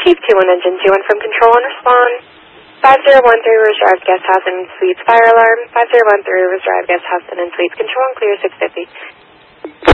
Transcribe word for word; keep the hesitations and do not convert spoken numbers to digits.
Chief two one Engine two one from Control and respond. five zero one three Rivers Drive, Guest House and Suites Fire Alarm. five zero one three Rivers Drive, Guest House and Suites Control and clear six fifty.